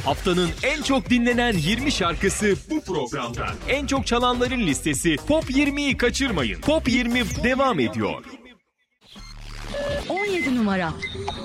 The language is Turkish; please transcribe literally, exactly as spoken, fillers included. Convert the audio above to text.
Haftanın en çok dinlenen yirmi şarkısı bu programda. En çok çalanların listesi Top yirmiyi kaçırmayın. Top yirmi devam ediyor. on yedi numara.